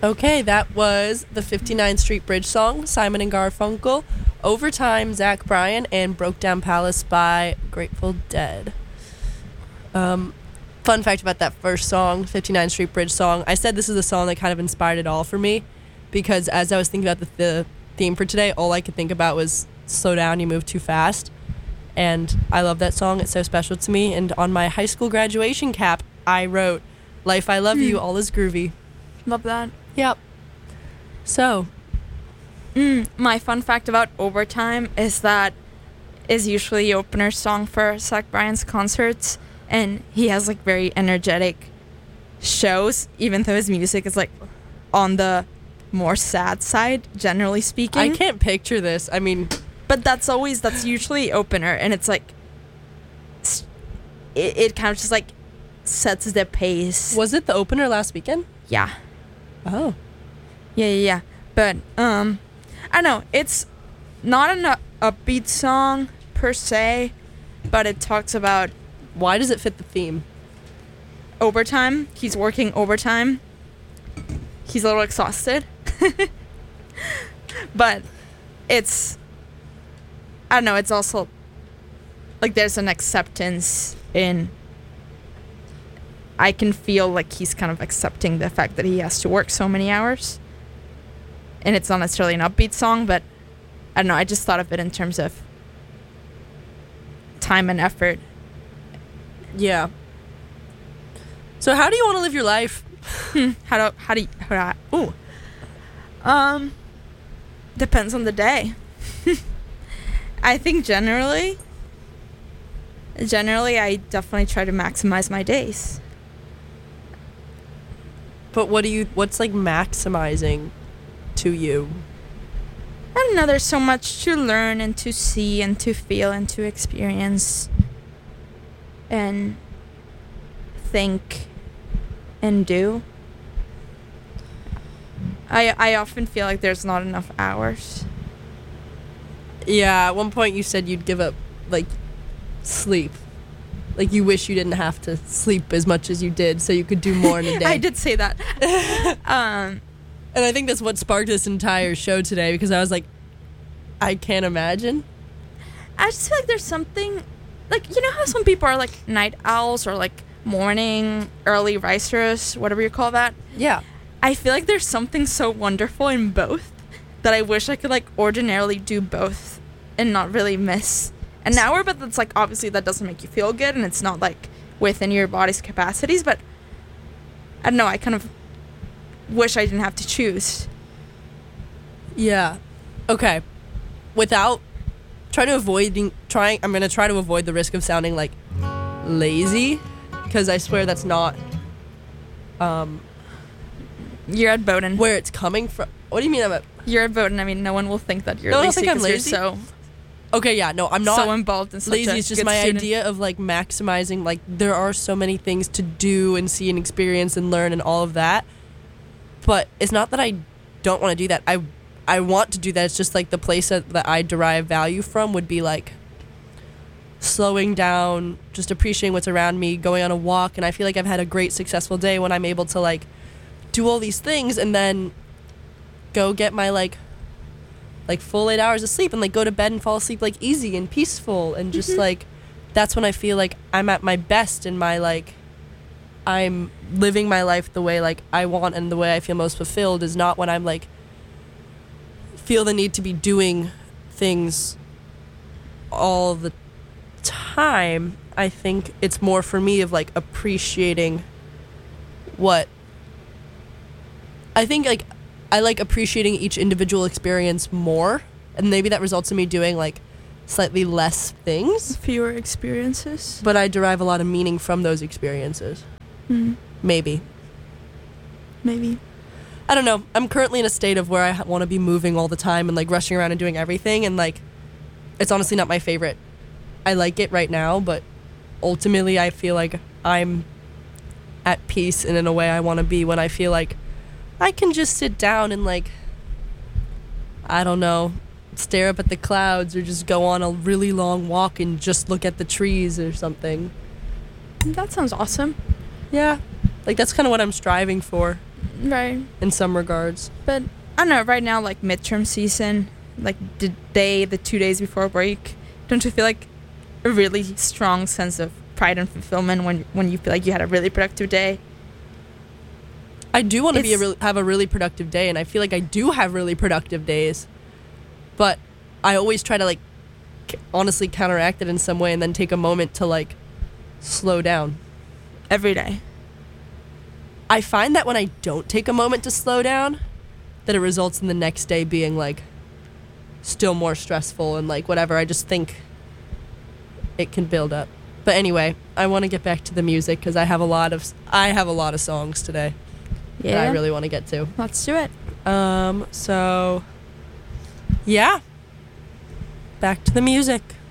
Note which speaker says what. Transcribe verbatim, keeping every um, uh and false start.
Speaker 1: Okay, that was the fifty-ninth Street Bridge song, Simon and Garfunkel, Overtime, Zach Bryan, and Broke Down Palace by Grateful Dead. Um, fun fact about that first song, fifty-ninth Street Bridge song, I said this is a song that kind of inspired it all for me, because as I was thinking about the, the theme for today, all I could think about was slow down, you move too fast. And I love that song. It's so special to me. And on my high school graduation cap, I wrote, "Life, I love mm. you, all is groovy."
Speaker 2: Love that.
Speaker 1: Yep. So.
Speaker 2: Mm, my fun fact about Overtime is that is usually the opener song for Zach Bryan's concerts. And he has like very energetic shows, even though his music is like on the more sad side, generally speaking.
Speaker 1: I can't picture this. I mean...
Speaker 2: But that's always, that's usually opener. And it's like, it, it kind of just like sets the pace.
Speaker 1: Was it the opener last weekend?
Speaker 2: Yeah.
Speaker 1: Oh.
Speaker 2: Yeah, yeah, yeah. But, um, I don't know. It's not an upbeat song per se, but it talks about...
Speaker 1: Why does it fit the theme?
Speaker 2: Overtime. He's working overtime. He's a little exhausted. But it's... I don't know, it's also... Like, there's an acceptance in... I can feel like he's kind of accepting the fact that he has to work so many hours. And it's not necessarily an upbeat song, but... I don't know, I just thought of it in terms of... time and effort.
Speaker 1: Yeah. So how do you want to live your life?
Speaker 2: Hmm. How do how do you how do I, ooh. Um depends on the day. I think generally generally I definitely try to maximize my days.
Speaker 1: But what do you what's like maximizing to you?
Speaker 2: I don't know, there's so much to learn and to see and to feel and to experience and think and do. I I often feel like there's not enough hours.
Speaker 1: Yeah, at one point you said you'd give up, like, sleep. Like, you wish you didn't have to sleep as much as you did so you could do more in a day.
Speaker 2: I did say that. um,
Speaker 1: and I think that's what sparked this entire show today, because I was like, I can't imagine.
Speaker 2: I just feel like there's something... Like, you know how some people are, like, night owls or, like, morning, early risers, whatever you call that?
Speaker 1: Yeah.
Speaker 2: I feel like there's something so wonderful in both that I wish I could, like, ordinarily do both and not really miss an hour. But that's, like, obviously that doesn't make you feel good and it's not, like, within your body's capacities. But, I don't know, I kind of wish I didn't have to choose.
Speaker 1: Yeah. Okay. Without... Try to avoid trying. I'm gonna try to avoid the risk of sounding like lazy, because I swear that's not. Um,
Speaker 2: you're at Bowdoin.
Speaker 1: Where it's coming from? What do you mean I'm at?
Speaker 2: You're at Bowdoin. I mean, no one will think that you're
Speaker 1: no,
Speaker 2: lazy.
Speaker 1: I don't think I'm lazy.
Speaker 2: So.
Speaker 1: Okay, yeah, no, I'm not
Speaker 2: so involved in such
Speaker 1: lazy.
Speaker 2: A
Speaker 1: it's just
Speaker 2: good
Speaker 1: my
Speaker 2: student.
Speaker 1: idea of like maximizing. Like there are so many things to do and see and experience and learn and all of that, but it's not that I don't want to do that. I. I want to do that. It's just like the place that, that I derive value from would be like slowing down, just appreciating what's around me, going on a walk. And I feel like I've had a great successful day when I'm able to like do all these things and then go get my like like full eight hours of sleep and like go to bed and fall asleep like easy and peaceful. And just like that's when I feel like I'm at my best and my like I'm living my life the way like I want and the way I feel most fulfilled is not when I'm like feel the need to be doing things all the time. I think it's more for me of like appreciating what I think like I like appreciating each individual experience more, and maybe that results in me doing like slightly less things,
Speaker 2: fewer experiences,
Speaker 1: but I derive a lot of meaning from those experiences.
Speaker 2: Mm.
Speaker 1: Maybe
Speaker 2: maybe
Speaker 1: I don't know. I'm currently in a state of where I want to be moving all the time and like rushing around and doing everything, and like it's honestly not my favorite. I like it right now, but ultimately I feel like I'm at peace and in a way I want to be when I feel like I can just sit down and like I don't know, stare up at the clouds or just go on a really long walk and just look at the trees or something.
Speaker 2: That sounds awesome.
Speaker 1: Yeah. Like that's kind of what I'm striving for.
Speaker 2: Right.
Speaker 1: in some regards.
Speaker 2: But I don't know, right now, like midterm season, like the day, the two days before break, don't you feel like a really strong sense of pride and fulfillment when when you feel like you had a really productive day?
Speaker 1: I do want to be a
Speaker 2: It's-
Speaker 1: really, have a really productive day, and I feel like I do have really productive days. But I always try to like c- honestly counteract it in some way, and then take a moment to like slow down.
Speaker 2: Every day.
Speaker 1: I find that when I don't take a moment to slow down, that it results in the next day being like still more stressful and like whatever. I just think it can build up. But anyway, I want to get back to the music because I have a lot of I have a lot of songs today that
Speaker 2: Yeah.
Speaker 1: I really want to get to.
Speaker 2: Let's do it.
Speaker 1: Um, so yeah. Back to the music.